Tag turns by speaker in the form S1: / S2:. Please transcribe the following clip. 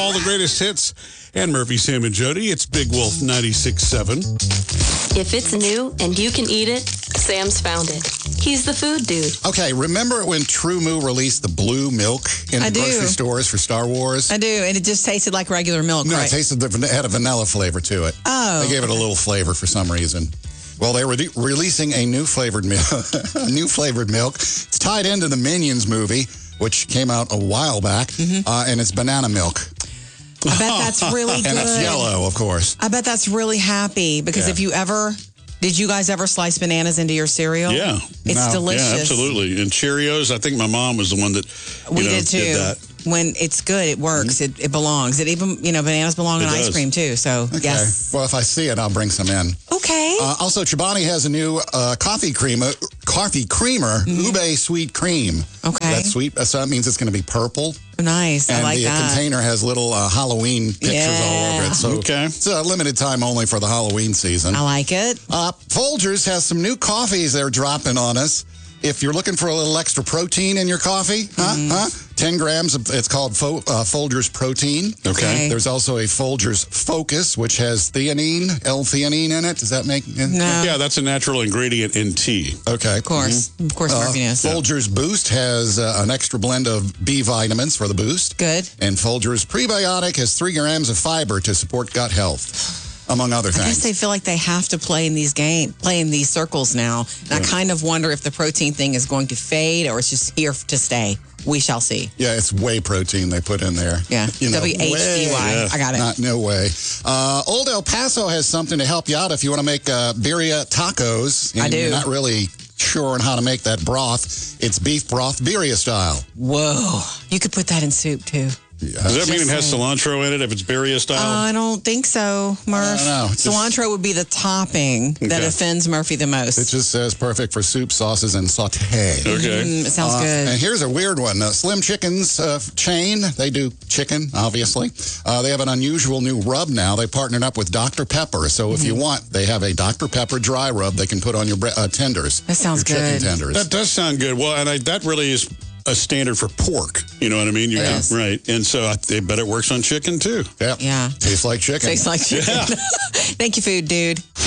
S1: all the greatest hits and Murphy, Sam, and Jody. It's Big Wolf 96.7.
S2: If it's new and you can eat it, Sam's found it. He's the food dude.
S3: Okay, remember when True Moo released the blue milk in the grocery stores for Star Wars?
S4: I do, and it just tasted like regular milk,
S3: No,
S4: right?
S3: it had a vanilla flavor to it.
S4: Oh.
S3: They gave it a little flavor for some reason. Well, they were releasing a new flavored milk. It's tied into the Minions movie, which came out a while back, and it's banana milk.
S4: I bet that's really good.
S3: And it's yellow, of course.
S4: I bet that's really happy because if you ever... Did you guys ever slice bananas into your cereal?
S1: Yeah.
S4: It's delicious.
S1: Yeah, absolutely. And Cheerios, I think my mom was the one that
S4: did too.
S1: did that.
S4: When it's good, it works. It belongs. It even, bananas belong in ice cream too. So, yes.
S3: Well, if I see it, I'll bring some in.
S4: Okay.
S3: Also, Chobani has a new coffee creamer, Ube Sweet Cream.
S4: Okay.
S3: That's sweet. So that means it's going to be purple.
S4: Nice.
S3: And
S4: I like
S3: the
S4: that.
S3: container has little Halloween pictures all over it. So it's a limited time only for the Halloween season.
S4: I like it.
S3: Folgers has some new coffees they're dropping on us. If you're looking for a little extra protein in your coffee, 10 grams, it's called Folgers Protein.
S1: Okay.
S3: There's also a Folgers Focus, which has L-theanine in it. Does that make sense?
S4: No.
S1: Yeah, that's a natural ingredient in tea.
S3: Okay.
S4: Of course. Of course, Murphy knows.
S3: Folgers Boost has an extra blend of B vitamins for the boost.
S4: Good.
S3: And Folgers Prebiotic has 3 grams of fiber to support gut health, among other things.
S4: I guess they feel like they have to play in these circles now. And I kind of wonder if the protein thing is going to fade or it's just here to stay. We shall see.
S3: Yeah, it's whey protein they put in there.
S4: Yeah, WHDY. I got it.
S3: No way. Old El Paso has something to help you out if you want to make birria tacos. And
S4: I do.
S3: You're not really sure on how to make that broth. It's beef broth birria style.
S4: Whoa. You could put that in soup, too.
S3: Yeah.
S1: Does that mean it has cilantro in it if it's birria style?
S4: I don't think so, Murph.
S3: I don't know.
S4: Cilantro would be the topping that offends Murphy the most.
S3: It just says perfect for soup, sauces, and saute.
S1: Okay.
S4: It sounds good.
S3: And here's a weird one. Slim Chicken's chain. They do chicken, obviously. They have an unusual new rub now. They partnered up with Dr. Pepper. So if you want, they have a Dr. Pepper dry rub they can put on your tenders.
S4: That sounds
S3: your
S4: good.
S3: Chicken tenders.
S1: That does sound good. Well, and that really is a standard for pork. You know what I mean?
S4: Yes.
S1: Right. And so I bet it works on chicken, too.
S3: Yeah.
S4: Yeah.
S3: Tastes like chicken.
S4: Tastes like chicken.
S1: Yeah.
S4: Thank you, food dude.